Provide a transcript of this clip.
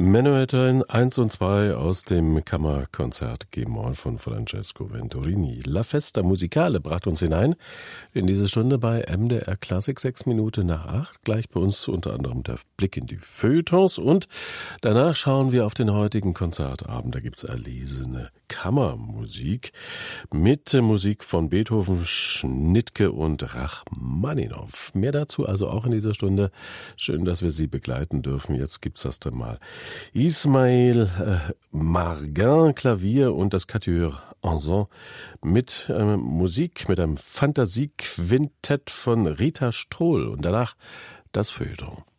Menuette in 1 und 2 aus dem Kammerkonzert G-Moll von Francesco Venturini. La Festa Musicale bracht uns hinein in diese Stunde bei MDR Klassik, 6 Minuten nach 8. Gleich bei uns unter anderem der Blick in die Feuilletons und danach schauen wir auf den heutigen Konzertabend. Da gibt's erlesene Kammermusik mit Musik von Beethoven, Schnittke und Rachmaninow. Mehr dazu also auch in dieser Stunde. Schön, dass wir Sie begleiten dürfen. Jetzt gibt's das dann mal. Ismail Margin, Klavier und das Quatuor Anson mit Musik, mit einem Fantasiequintett von Rita Strohl und danach das Feuilleton.